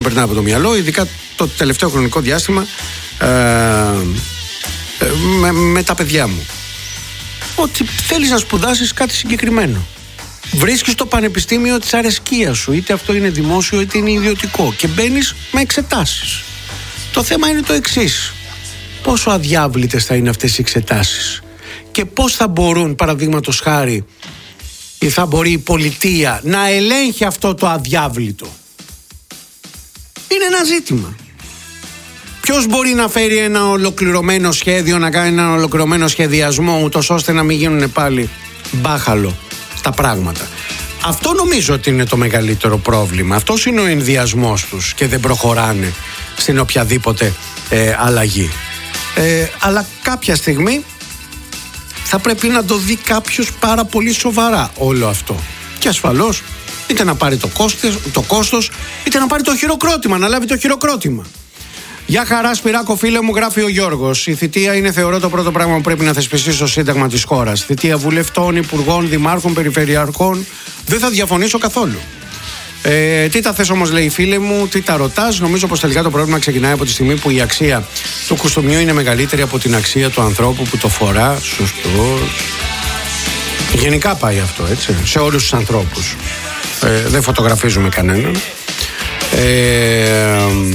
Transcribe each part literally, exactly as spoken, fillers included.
περνάει από το μυαλό, ειδικά το τελευταίο χρονικό διάστημα ε, ε, με, με τα παιδιά μου. Ότι θέλεις να σπουδάσεις κάτι συγκεκριμένο. Βρίσκεις το πανεπιστήμιο της αρεσκίας σου, είτε αυτό είναι δημόσιο είτε είναι ιδιωτικό, και μπαίνεις με εξετάσεις. Το θέμα είναι το εξής: πόσο αδιάβλητες θα είναι αυτές οι εξετάσεις και πώς θα μπορούν, παραδείγματος χάρη, ή θα μπορεί η πολιτεία να ελέγχει αυτό το αδιάβλητο. Είναι ένα ζήτημα. Ποιος μπορεί να φέρει ένα ολοκληρωμένο σχέδιο, να κάνει ένα ολοκληρωμένο σχεδιασμό, ούτως ώστε να μην γίνουν πάλι μπάχαλο τα πράγματα. Αυτό νομίζω ότι είναι το μεγαλύτερο πρόβλημα. Αυτός είναι ο ενδιασμός τους και δεν προχωράνε στην οποιαδήποτε ε, αλλαγή. Ε, αλλά κάποια στιγμή θα πρέπει να το δει κάποιος πάρα πολύ σοβαρά όλο αυτό. Και ασφαλώς είτε να πάρει το κόστος, το κόστος είτε να πάρει το χειροκρότημα, να λάβει το χειροκρότημα. Γεια χαρά, Σπυράκο, φίλε μου, γράφει ο Γιώργος. Η θητεία είναι, θεωρώ, το πρώτο πράγμα που πρέπει να θεσπιστεί στο Σύνταγμα της χώρας. Θητεία βουλευτών, υπουργών, δημάρχων, περιφερειαρχών. Δεν θα διαφωνήσω καθόλου. Ε, τι τα θες όμως, λέει η φίλε μου, τι τα ρωτάς? Νομίζω πως τελικά το πρόβλημα ξεκινάει από τη στιγμή που η αξία του κουστούμιου είναι μεγαλύτερη από την αξία του ανθρώπου που το φορά. Σωστός. Γενικά πάει αυτό, έτσι, σε όλους τους ανθρώπους. Ε, δεν φωτογραφίζουμε κανέναν. Ε,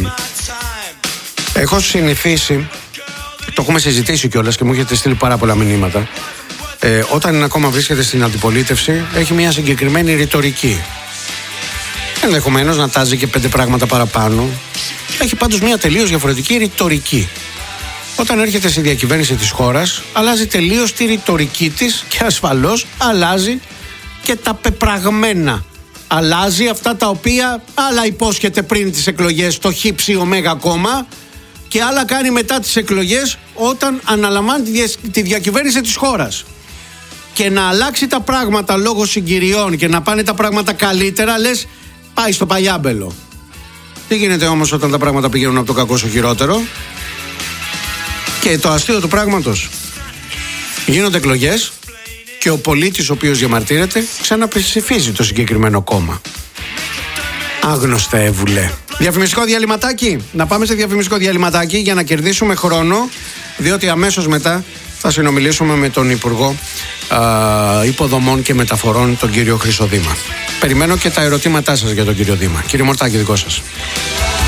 έχω συνηθίσει, το έχουμε συζητήσει κιόλας και μου έχετε στείλει πάρα πολλά μηνύματα. Ε, όταν ακόμα βρίσκεται στην αντιπολίτευση, έχει μια συγκεκριμένη ρητορική. Ενδεχομένως να τάζει και πέντε πράγματα παραπάνω. Έχει πάντως μια τελείως διαφορετική ρητορική. Όταν έρχεται στη διακυβέρνηση της χώρας, αλλάζει τελείως τη ρητορική της και ασφαλώς αλλάζει και τα πεπραγμένα. Αλλάζει αυτά τα οποία άλλα υπόσχεται πριν τις εκλογές το χύψη ωμέγα κόμμα και άλλα κάνει μετά τις εκλογές όταν αναλαμβάνει τη διακυβέρνηση της χώρας. Και να αλλάξει τα πράγματα λόγω συγκυριών και να πάνε τα πράγματα καλύτερα, λες, πάει στο παλιάμπελο. Τι γίνεται όμως όταν τα πράγματα πηγαίνουν από το κακό στο χειρότερο? Και το αστείο του πράγματος, γίνονται εκλογές και ο πολίτης ο οποίος διαμαρτύρεται ξαναψηφίζει το συγκεκριμένο κόμμα. Άγνωστα έβουλε. Διαφημιστικό διαλυματάκι. Να πάμε σε διαφημιστικό διαλυματάκι για να κερδίσουμε χρόνο, διότι αμέσως μετά θα συνομιλήσουμε με τον Υπουργό α, Υποδομών και Μεταφορών, τον κύριο Χρυσοδήμα. Περιμένω και τα ερωτήματά σας για τον κύριο Δήμα. Κύριε Μορτάκη, δικό σας.